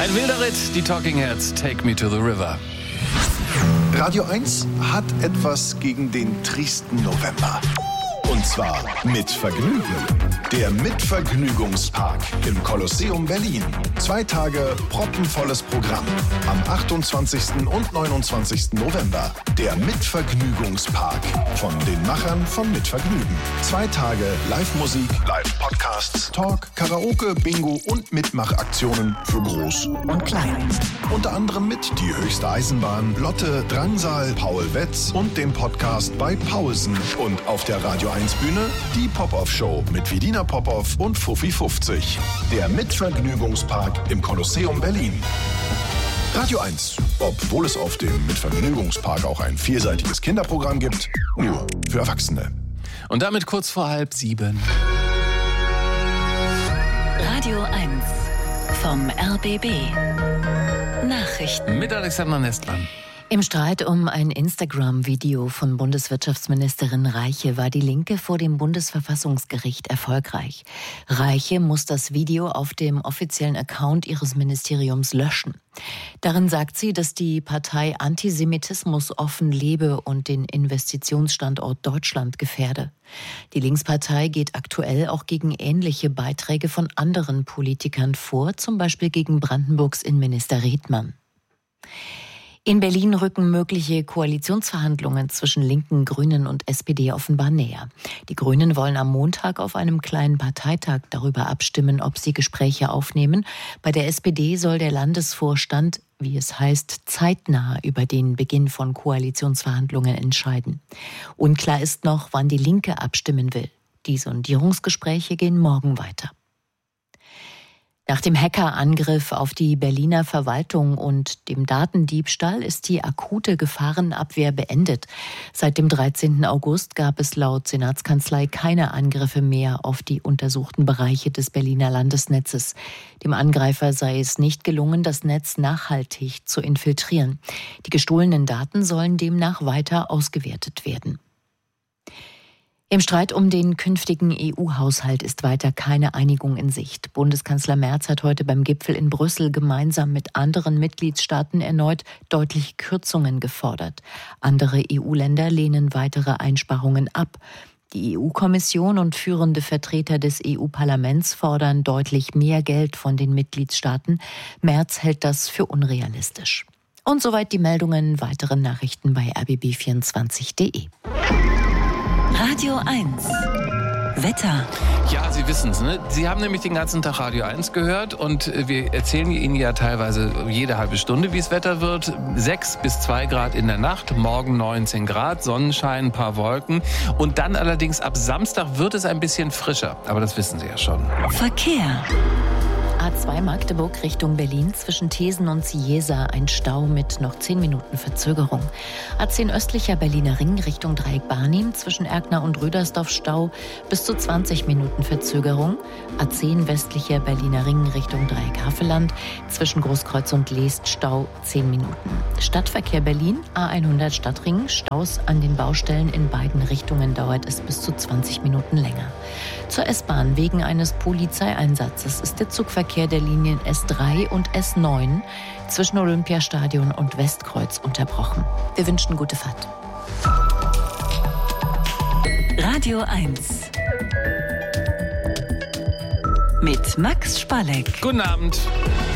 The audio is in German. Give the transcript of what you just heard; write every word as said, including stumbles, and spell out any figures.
Ein wilder Ritt, die Talking Heads, Take Me to the River. Radio eins hat etwas gegen den tristen November. Und zwar mit Vergnügen. Der Mitvergnügungspark im Kolosseum Berlin. Zwei Tage proppenvolles Programm. Am achtundzwanzigsten und neunundzwanzigsten November. Der Mitvergnügungspark von den Machern von Mitvergnügen. Zwei Tage Live-Musik, Live-Podcasts, Talk, Karaoke, Bingo und Mitmachaktionen für Groß und Klein. Unter anderem mit Die höchste Eisenbahn, Lotte, Drangsal, Paul Wetz und dem Podcast bei Pausen. Und auf der Radio eins Bühne die Pop-Off-Show mit Vidina Popov und Fuffi fünfzig. Der Mitvergnügungspark im Kolosseum Berlin. Radio eins, obwohl es auf dem Mitvergnügungspark auch ein vielseitiges Kinderprogramm gibt, nur für Erwachsene. Und damit kurz vor halb sieben. Radio eins vom R B B. Nachrichten. Mit Alexander Nestmann. Im Streit um ein Instagram-Video von Bundeswirtschaftsministerin Reiche war die Linke vor dem Bundesverfassungsgericht erfolgreich. Reiche muss das Video auf dem offiziellen Account ihres Ministeriums löschen. Darin sagt sie, dass die Partei Antisemitismus offen lebe und den Investitionsstandort Deutschland gefährde. Die Linkspartei geht aktuell auch gegen ähnliche Beiträge von anderen Politikern vor, zum Beispiel gegen Brandenburgs Innenminister Redmann. In Berlin rücken mögliche Koalitionsverhandlungen zwischen Linken, Grünen und S P D offenbar näher. Die Grünen wollen am Montag auf einem kleinen Parteitag darüber abstimmen, ob sie Gespräche aufnehmen. Bei der S P D soll der Landesvorstand, wie es heißt, zeitnah über den Beginn von Koalitionsverhandlungen entscheiden. Unklar ist noch, wann die Linke abstimmen will. Die Sondierungsgespräche gehen morgen weiter. Nach dem Hackerangriff auf die Berliner Verwaltung und dem Datendiebstahl ist die akute Gefahrenabwehr beendet. Seit dem dreizehnten August gab es laut Senatskanzlei keine Angriffe mehr auf die untersuchten Bereiche des Berliner Landesnetzes. Dem Angreifer sei es nicht gelungen, das Netz nachhaltig zu infiltrieren. Die gestohlenen Daten sollen demnach weiter ausgewertet werden. Im Streit um den künftigen E U-Haushalt ist weiter keine Einigung in Sicht. Bundeskanzler Merz hat heute beim Gipfel in Brüssel gemeinsam mit anderen Mitgliedstaaten erneut deutliche Kürzungen gefordert. Andere E U-Länder lehnen weitere Einsparungen ab. Die E U-Kommission und führende Vertreter des E U-Parlaments fordern deutlich mehr Geld von den Mitgliedstaaten. Merz hält das für unrealistisch. Und soweit die Meldungen. Weitere Nachrichten bei r b b vierundzwanzig punkt d e. Radio eins. Wetter. Ja, Sie wissen es, ne? Sie haben nämlich den ganzen Tag Radio eins gehört und wir erzählen Ihnen ja teilweise jede halbe Stunde, wie es Wetter wird. sechs bis zwei Grad in der Nacht, morgen neunzehn Grad, Sonnenschein, ein paar Wolken. Und dann allerdings ab Samstag wird es ein bisschen frischer. Aber das wissen Sie ja schon. Verkehr. A zwei Magdeburg Richtung Berlin zwischen Thesen und Ciesa ein Stau mit noch zehn Minuten Verzögerung. A zehn östlicher Berliner Ring Richtung Dreieck Barnim zwischen Erkner und Rüdersdorf Stau bis zu zwanzig Minuten Verzögerung. A zehn westlicher Berliner Ring Richtung Dreieck Havelland zwischen Großkreuz und Leest Stau zehn Minuten. Stadtverkehr Berlin A hundert Stadtring Staus an den Baustellen in beiden Richtungen dauert es bis zu zwanzig Minuten länger. Zur S-Bahn wegen eines Polizeieinsatzes ist der Zugverkehr der Linien S drei und S neun zwischen Olympiastadion und Westkreuz unterbrochen. Wir wünschen gute Fahrt. Radio eins. Mit Max Spalleck. Guten Abend.